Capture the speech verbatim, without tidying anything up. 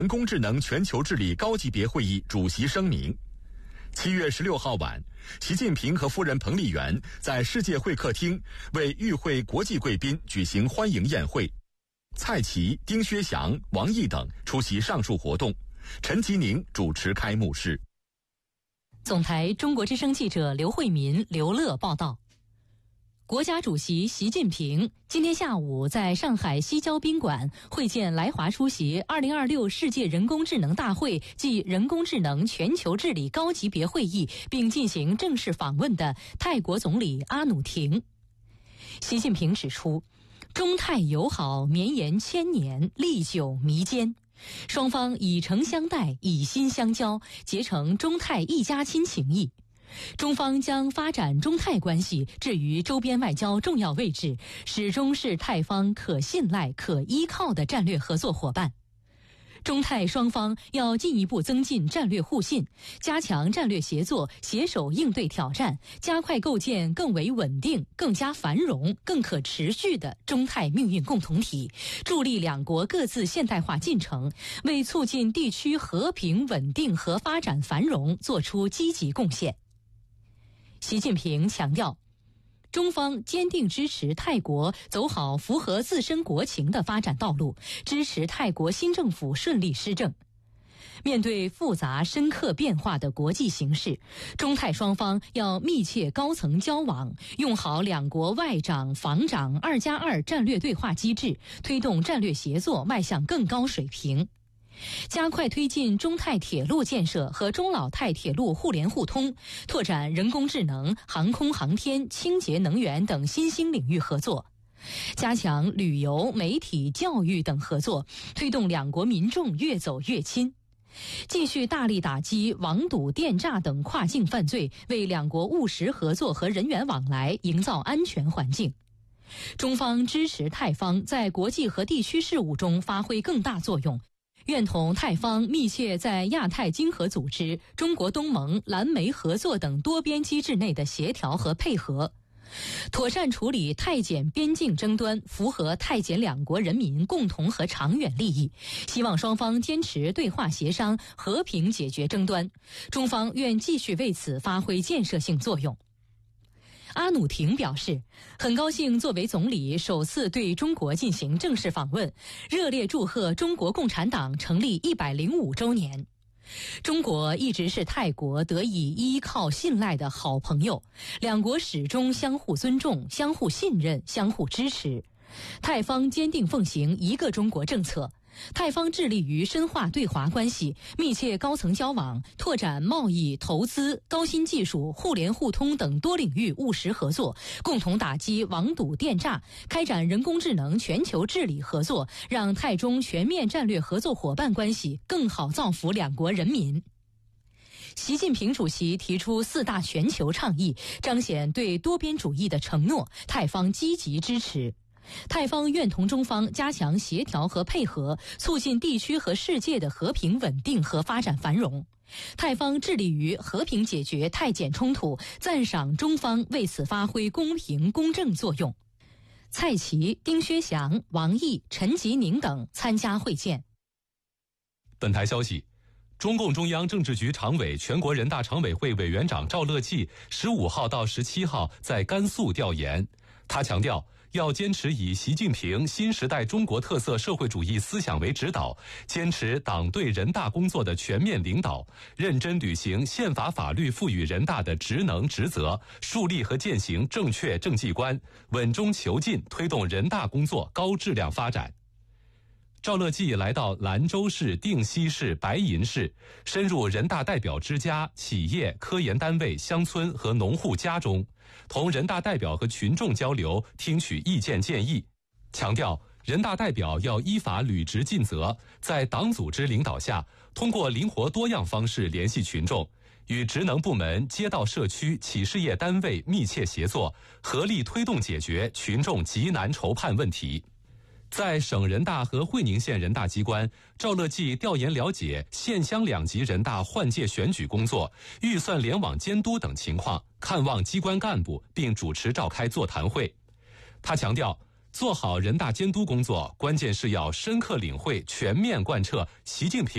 人工智能全球治理高级别会议主席声明。七月十六号晚，习近平和夫人彭丽媛在世界会客厅为与会国际贵宾举行欢迎宴会。蔡奇、丁薛祥、王毅等出席上述活动，陈吉宁主持开幕式。 总台中国之声记者刘慧民、刘乐报道。国家主席习近平今天下午在上海西郊宾馆会见来华出席二零二六世界人工智能大会暨人工智能全球治理高级别会议，并进行正式访问的泰国总理阿努廷。习近平指出，中泰友好绵延千年，历久弥坚，双方以诚相待，以心相交，结成中泰一家亲情谊。中方将发展中泰关系置于周边外交重要位置，始终是泰方可信赖、可依靠的战略合作伙伴。中泰双方要进一步增进战略互信，加强战略协作，携手应对挑战，加快构建更为稳定、更加繁荣、更可持续的中泰命运共同体，助力两国各自现代化进程，为促进地区和平稳定和发展繁荣做出积极贡献。习近平强调，中方坚定支持泰国走好符合自身国情的发展道路，支持泰国新政府顺利施政。面对复杂深刻变化的国际形势，中泰双方要密切高层交往，用好两国外长、防长二加二战略对话机制，推动战略协作迈向更高水平。加快推进中泰铁路建设和中老泰铁路互联互通，拓展人工智能、航空航天、清洁能源等新兴领域合作，加强旅游、媒体、教育等合作，推动两国民众越走越亲。继续大力打击网赌、电诈等跨境犯罪，为两国务实合作和人员往来营造安全环境。中方支持泰方在国际和地区事务中发挥更大作用，愿同泰方密切在亚太经合组织、中国东盟、蓝莓合作等多边机制内的协调和配合，妥善处理泰柬边境争端，符合泰柬两国人民共同和长远利益。希望双方坚持对话协商，和平解决争端。中方愿继续为此发挥建设性作用。阿努廷表示，很高兴作为总理首次对中国进行正式访问，热烈祝贺中国共产党成立一百零五周年。中国一直是泰国得以依靠信赖的好朋友，两国始终相互尊重、相互信任、相互支持。泰方坚定奉行一个中国政策，泰方致力于深化对华关系，密切高层交往，拓展贸易、投资、高新技术、互联互通等多领域务实合作，共同打击网赌电诈，开展人工智能全球治理合作，让泰中全面战略合作伙伴关系更好造福两国人民。习近平主席提出四大全球倡议，彰显对多边主义的承诺，泰方积极支持。泰方愿同中方加强协调和配合，促进地区和世界的和平稳定和发展繁荣。泰方致力于和平解决泰柬冲突，赞赏中方为此发挥公平公正作用。蔡奇、丁薛祥、王毅、陈吉宁等参加会见。 本台消息，中共中央政治局常委、全国人大常委会委员长赵乐际十五号到十七号在甘肃调研。他强调，要坚持以习近平新时代中国特色社会主义思想为指导，坚持党对人大工作的全面领导，认真履行宪法法律赋予人大的职能职责，树立和践行正确政绩观，稳中求进，推动人大工作高质量发展。赵乐际来到兰州市、定西市、白银市，深入人大代表之家、企业、科研单位、乡村和农户家中，同人大代表和群众交流，听取意见建议，强调人大代表要依法履职尽责，在党组织领导下，通过灵活多样方式联系群众，与职能部门、街道社区、企事业单位密切协作，合力推动解决群众急难愁盼问题。在省人大和会宁县人大机关，赵乐际调研了解县乡两级人大换届选举工作、预算联网监督等情况，看望机关干部，并主持召开座谈会。他强调，做好人大监督工作，关键是要深刻领会、全面贯彻习近平